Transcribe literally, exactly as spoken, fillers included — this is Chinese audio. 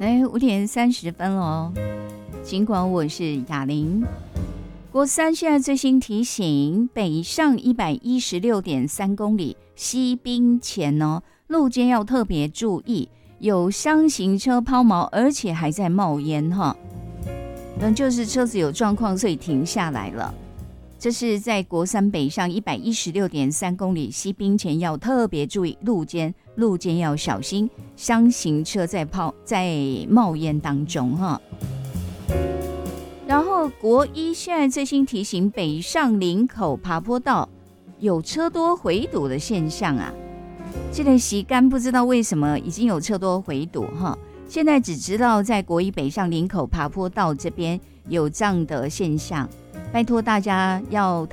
哎，五点三十分哦。尽管我是雅玲。国三现在最新提醒，北上一百一十六点三公里西滨前哦，路肩要特别注意，有箱型车抛锚，而且还在冒烟哈。嗯，就是车子有状况，所以停下来了。这是在国三北上一百一十六点三公里西滨前要特别注意，路肩路肩要小心，箱型车在抛在冒烟当中哈。然后国一现在最新提醒，北上林口爬坡道有车多回堵的现象啊。这个时间不知道为什么已经有车多回堵哈，现在只知道在国一北上林口爬坡道这边有这样的现象，拜托大家要